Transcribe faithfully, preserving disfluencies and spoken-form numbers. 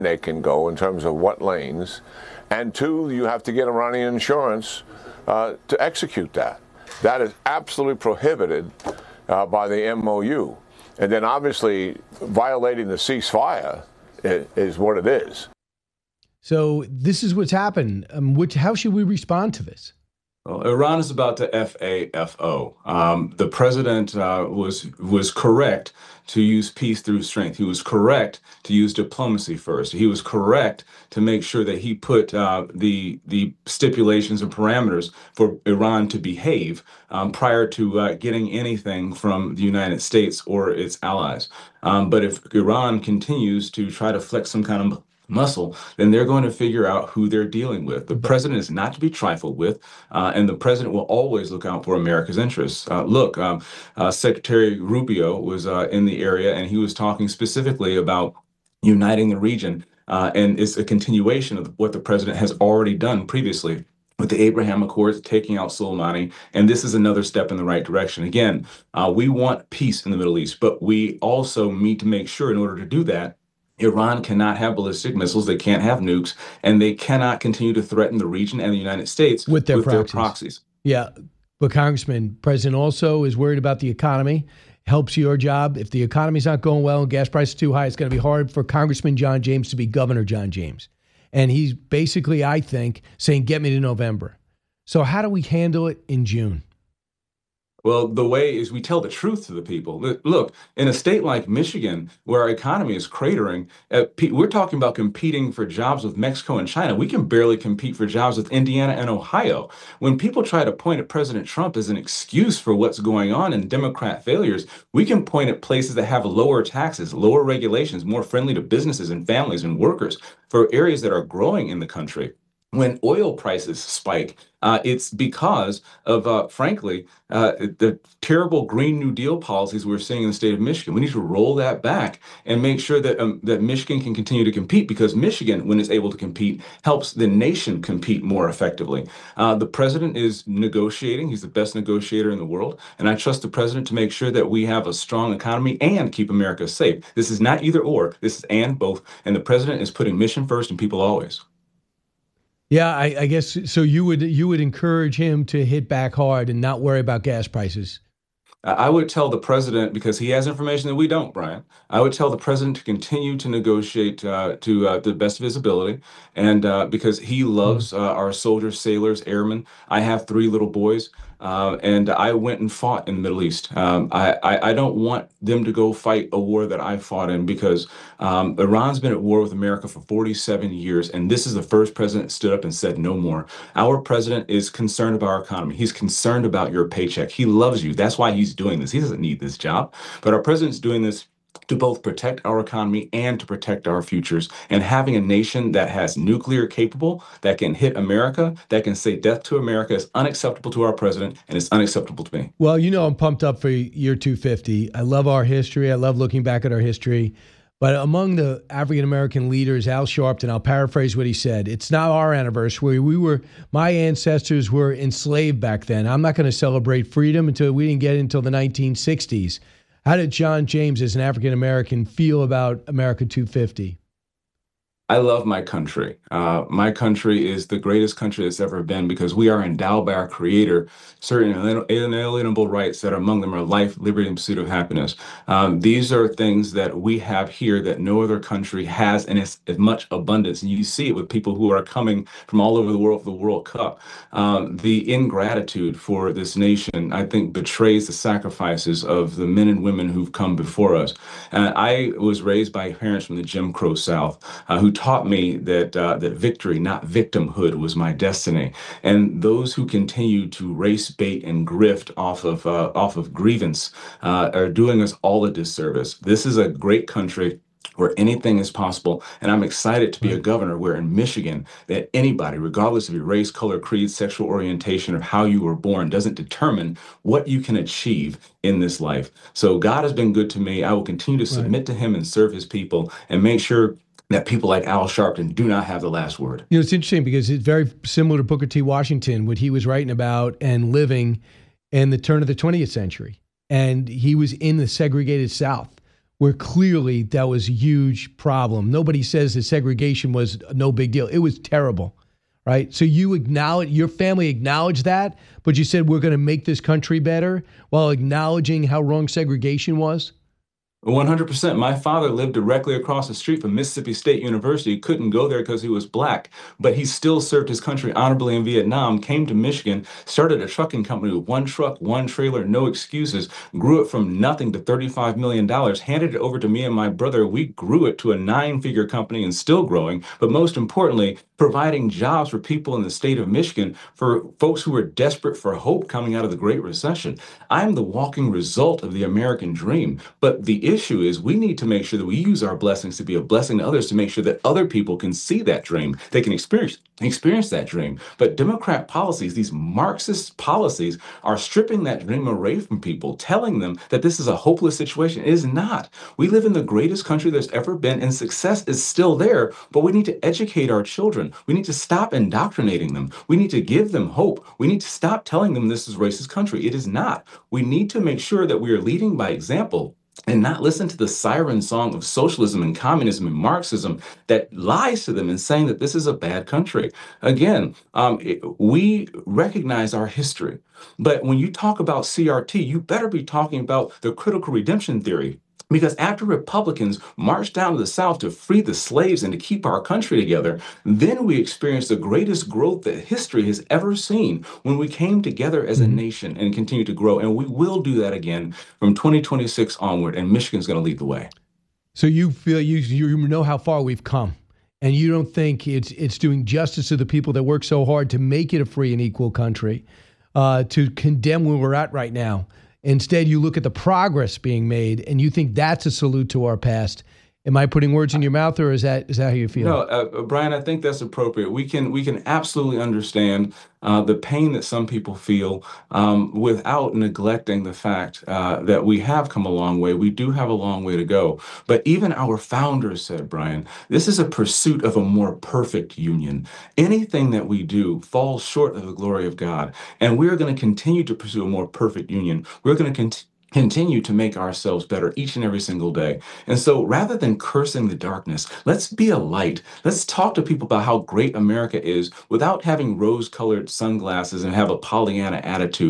they can go in terms of what lanes. And two, you have to get Iranian insurance uh, to execute that. That is absolutely prohibited uh, by the M O U. And then obviously violating the ceasefire is, is what it is. So this is what's happened. Um, which, how should we respond to this? Well, Iran is about to F A F O. Um, the president uh, was was correct to use peace through strength. He was correct to use diplomacy first. He was correct to make sure that he put uh, the the stipulations and parameters for Iran to behave um, prior to uh, getting anything from the United States or its allies. Um, but if Iran continues to try to flex some kind of muscle, then they're going to figure out who they're dealing with. The president is not to be trifled with, uh, and the president will always look out for America's interests. Uh, look, um, uh, Secretary Rubio was uh, in the area, and he was talking specifically about uniting the region, uh, and it's a continuation of what the president has already done previously with the Abraham Accords, taking out Soleimani, and this is another step in the right direction. Again, uh, we want peace in the Middle East, but we also need to make sure in order to do that, Iran cannot have ballistic missiles, they can't have nukes, and they cannot continue to threaten the region and the United States with their, with proxies. their proxies. Yeah, but Congressman, President also is worried about the economy. Helps your job. If the economy's not going well and gas prices too high, it's going to be hard for Congressman John James to be Governor John James. And he's basically, I think, saying, get me to November. So how do we handle it in June? Well, the way is we tell the truth to the people. Look, in a state like Michigan, where our economy is cratering, uh, we're talking about competing for jobs with Mexico and China. We can barely compete for jobs with Indiana and Ohio. When people try to point at President Trump as an excuse for what's going on and Democrat failures, we can point at places that have lower taxes, lower regulations, more friendly to businesses and families and workers for areas that are growing in the country. When oil prices spike, uh, it's because of, uh, frankly, uh, the terrible Green New Deal policies we're seeing in the state of Michigan. We need to roll that back and make sure that um, that Michigan can continue to compete, because Michigan, when it's able to compete, helps the nation compete more effectively. Uh, the president is negotiating. He's the best negotiator in the world. And I trust the president to make sure that we have a strong economy and keep America safe. This is not either or. This is and both. And the president is putting mission first and people always. Yeah, I, I guess so. You would you would encourage him to hit back hard and not worry about gas prices. I would tell the president, because he has information that we don't, Brian, I would tell the president to continue to negotiate uh, to uh, the best of his ability. And uh, because he loves uh, our soldiers, sailors, airmen. I have three little boys. Uh, and I went and fought in the Middle East. Um, I, I, I don't want them to go fight a war that I fought in, because um, Iran's been at war with America for forty-seven years, and this is the first president that stood up and said no more. Our president is concerned about our economy. He's concerned about your paycheck. He loves you. That's why he's doing this. He doesn't need this job. But our president's doing this to both protect our economy and to protect our futures. And having a nation that has nuclear capable, that can hit America, that can say death to America, is unacceptable to our president, and it's unacceptable to me. Well, you know, I'm pumped up for year two fifty. I love our history. I love looking back at our history. But among the African-American leaders, Al Sharpton, I'll paraphrase what he said. It's not our anniversary. We were, my ancestors were enslaved back then. I'm not going to celebrate freedom until we didn't get it until the nineteen sixties. How did John James, as an African-American, feel about America two fifty? I love my country. Uh, my country is the greatest country that's ever been, because we are endowed by our Creator certain inalienable rights that among them are life, liberty, and pursuit of happiness. Um, these are things that we have here that no other country has in as, as much abundance. And you see it with people who are coming from all over the world for the World Cup. Um, the ingratitude for this nation, I think, betrays the sacrifices of the men and women who've come before us. And I was raised by parents from the Jim Crow South uh, who taught me that uh, that victory, not victimhood, was my destiny. And those who continue to race bait and grift off of uh, off of grievance uh, are doing us all a disservice. This is a great country where anything is possible. And I'm excited to be a governor where in Michigan, that anybody, regardless of your race, color, creed, sexual orientation, or how you were born, doesn't determine what you can achieve in this life. So God has been good to me. I will continue to submit right. to him and serve his people and make sure that people like Al Sharpton do not have the last word. You know, it's interesting because it's very similar to Booker T. Washington, what he was writing about and living in the turn of the twentieth century. And he was in the segregated South, where clearly that was a huge problem. Nobody says that segregation was no big deal. It was terrible, right? So you acknowledge, your family acknowledged that, but you said we're going to make this country better while acknowledging how wrong segregation was? one hundred percent. My father lived directly across the street from Mississippi State University. Couldn't go there because he was black, but he still served his country honorably in Vietnam, came to Michigan, started a trucking company with one truck, one trailer, no excuses, grew it from nothing to thirty-five million dollars, handed it over to me and my brother. We grew it to a nine-figure company and still growing, but most importantly, providing jobs for people in the state of Michigan, for folks who were desperate for hope coming out of the Great Recession. I'm the walking result of the American dream, but the issue is we need to make sure that we use our blessings to be a blessing to others, to make sure that other people can see that dream. They can experience experience that dream. But Democrat policies, these Marxist policies, are stripping that dream away from people, telling them that this is a hopeless situation. It is not. We live in the greatest country there's ever been, and success is still there, but we need to educate our children. We need to stop indoctrinating them. We need to give them hope. We need to stop telling them this is a racist country. It is not. We need to make sure that we are leading by example and not listen to the siren song of socialism and communism and Marxism that lies to them and saying that this is a bad country. Again, um, it, we recognize our history, but when you talk about C R T, you better be talking about the critical redemption theory. Because after Republicans marched down to the South to free the slaves and to keep our country together, then we experienced the greatest growth that history has ever seen when we came together as a nation and continue to grow. And we will do that again from twenty twenty-six onward, and Michigan's going to lead the way. So you feel you you know how far we've come, and you don't think it's it's doing justice to the people that work so hard to make it a free and equal country, uh, to condemn where we're at right now. Instead, you look at the progress being made, and you think that's a salute to our past. Am I putting words in your mouth, or is that is that how you feel? No, uh, Brian, I think that's appropriate. We can we can absolutely understand uh, the pain that some people feel um, without neglecting the fact uh, that we have come a long way. We do have a long way to go. But even our founders said, Brian, this is a pursuit of a more perfect union. Anything that we do falls short of the glory of God, and we're going to continue to pursue a more perfect union. We're going to continue continue to make ourselves better each and every single day. And so rather than cursing the darkness, let's be a light. Let's talk to people about how great America is without having rose-colored sunglasses and have a Pollyanna attitude.